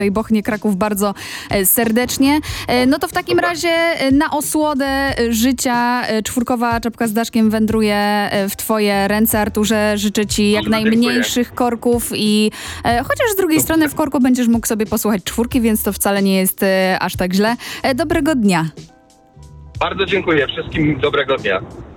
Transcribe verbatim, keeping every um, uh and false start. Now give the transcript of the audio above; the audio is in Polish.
i Bochnie, Kraków bardzo e, serdecznie. E, No to w takim razie e, na osłodę e, życia e, czwórkowa czapka z daszkiem wędruje e, w twoje ręce, Arturze. Życzę ci jak Bardzo najmniejszych korków i e, chociaż z drugiej strony w korku będziesz mógł sobie posłuchać czwórki, więc to wcale nie jest e, aż tak źle. E, Dobrego dnia. Bardzo dziękuję. Wszystkim dobrego dnia.